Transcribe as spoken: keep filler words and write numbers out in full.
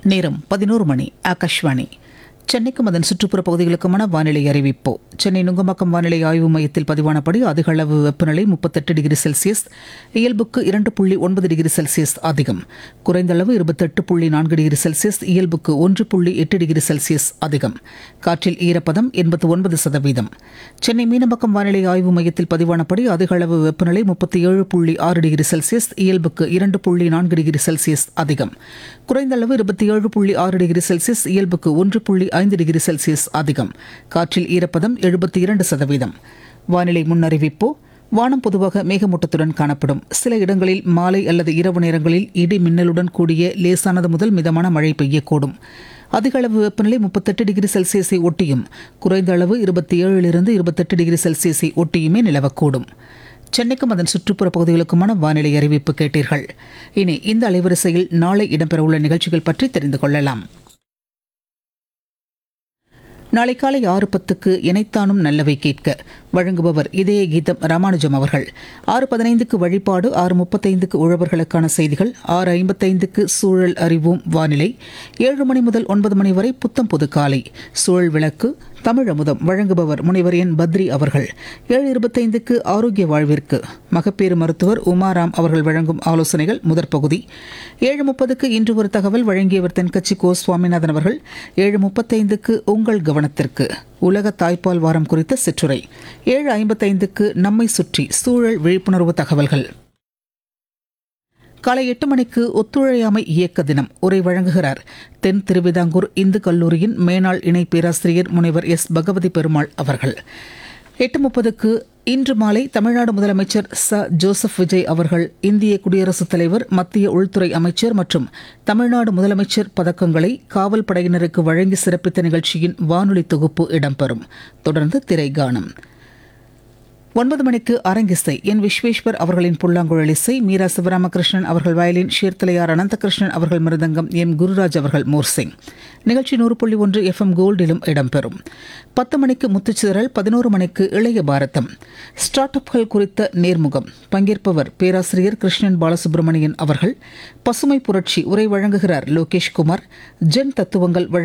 நேரம் பதினோரு மணி. ஆகாஷ்வாணி. சென்னைக்கும் அதன் சுற்றுப்புற பகுதிகளுக்குமான வானிலை அறிவிப்பு. சென்னை நுங்கம்பாக்கம் வானிலை ஆய்வு மையத்தில் பதிவானபடி அதிக அளவு வெப்பநிலை முப்பத்தெட்டு டிகிரி செல்சியஸ், இயல்புக்கு இரண்டு புள்ளி ஒன்பது டிகிரி செல்சியஸ் அதிகம். குறைந்த அளவு இருபத்தெட்டு புள்ளி நான்கு டிகிரி செல்சியஸ், இயல்புக்கு ஒன்று புள்ளி எட்டு டிகிரி செல்சியஸ் அதிகம். காற்றில் ஈரப்பதம் எண்பத்து ஒன்பது சதவீதம். சென்னை மீனம்பாக்கம் வானிலை ஆய்வு மையத்தில் பதிவானபடி அதிக அளவு வெப்பநிலை முப்பத்தி ஏழு புள்ளி ஆறு டிகிரி செல்சியஸ், இயல்புக்கு இரண்டு புள்ளி நான்கு டிகிரி செல்சியஸ் அதிகம். குறைந்த அளவு இருபத்தி ஏழு புள்ளி ஆறு டிகிரி செல்சியஸ், இயல்புக்கு ஒன்று புள்ளி ஐந்து டிகிரி செல்சியஸ் அதிகம். காற்றில் ஈரப்பதம் எழுபத்தி இரண்டு சதவீதம். வானிலை முன்னறிவிப்பு. வானம் பொதுவாக மேகமூட்டத்துடன் காணப்படும். சில இடங்களில் மாலை அல்லது இரவு நேரங்களில் இடி மின்னலுடன் கூடிய லேசானது முதல் மிதமான மழை பெய்யக்கூடும். அதிக அளவு வெப்பநிலை முப்பத்தெட்டு டிகிரி செல்சியஸை ஒட்டியும் குறைந்த அளவு இருபத்தி ஏழிலிருந்து இருபத்தெட்டு டிகிரி செல்சியஸை ஒட்டியுமே நிலவக்கூடும். சென்னைக்கும் அதன் சுற்றுப்புற பகுதிகளுக்குமான வானிலை அறிவிப்பு கேட்டீர்கள். இனி இந்த அலைவரிசையில் நாளை இடம்பெறவுள்ள நிகழ்ச்சிகள் பற்றி தெரிந்து கொள்ளலாம். நாளை காலை ஆறு பத்துக்கு இணைத்தானும் நல்லவை கேட்க வழங்குபவர் இதய கீதம் ராமானுஜம் அவர்கள். ஆறு பதினைந்துக்கு வழிபாடு, ஆறு முப்பத்தைந்துக்கு உழவர்களுக்கான செய்திகள், ஆறு ஐம்பத்தைந்துக்கு சூழல் அறிவோம் வானிலை, ஏழு மணி முதல் ஒன்பது மணி வரை புத்தம் புது காலை சூழல் விளக்கு தமிழமுதம் வழங்குபவர் முனைவர் என் பத்ரி அவர்கள். ஏழு இருபத்தைந்துக்கு ஆரோக்கிய வாழ்விற்கு மகப்பேறு மருத்துவர் உமாராம் அவர்கள் வழங்கும் ஆலோசனைகள் முதற் பகுதி. ஏழு முப்பதுக்கு இன்று ஒரு தகவல் வழங்கியவர் தென்கட்சி கோ சுவாமிநாதன் அவர்கள். ஏழு முப்பத்தைந்துக்கு உங்கள் கவனத்திற்கு உலக தாய்ப்பால் வாரம் குறித்த சிற்றுரை. ஏழு ஐம்பத்தைந்துக்கு நம்மை சுற்றி சூழல் விழிப்புணர்வு தகவல்கள். காலை எட்டு மணிக்கு ஒத்துழையாமை இயக்க தினம் உரை வழங்குகிறார் தென் திருவிதாங்கூர் இந்து கல்லூரியின் மேனாள் இணை பேராசிரியர் முனைவர் எஸ் பகவதி பெருமாள் அவர்கள். எட்டு முப்பதுக்கு இன்று மாலை தமிழ்நாடு முதலமைச்சர் ச ஜோசப் விஜய் அவர்கள் இந்திய குடியரசுத் தலைவர், மத்திய உள்துறை அமைச்சர் மற்றும் தமிழ்நாடு முதலமைச்சர் பதக்கங்களை காவல் படையினருக்கு வழங்கி சிறப்பித்த நிகழ்ச்சியின் வானொலி தொகுப்பு இடம்பெறும். தொடர்ந்து திரைகானம். ஒன்பது மணிக்கு அரங்கிசை என் விஸ்வேஸ்வர் அவர்களின் புல்லாங்குழல் இசை, மீரா சிவராமகிருஷ்ணன் அவர்கள் வயலின், ஷீர்தலையார் அனந்தகிருஷ்ணன் அவர்கள் மிருதங்கம், எம் குருராஜ் அவர்கள் மோர்சிங். நிகழ்ச்சி நூறு புள்ளி ஒன்று எஃப் எம் கோல்டிலும் இடம்பெறும். பத்து மணிக்கு முத்துச்சிதறல், பதினோரு மணிக்கு இளைய பாரதம் ஸ்டார்ட் அப்கள் குறித்த நேர்முகம். பங்கேற்பவர் பேராசிரியர் கிருஷ்ணன் பாலசுப்ரமணியன் அவர்கள். பசுமை புரட்சி உரை வழங்குகிறார் லோகேஷ் குமார். ஜென் தத்துவங்கள்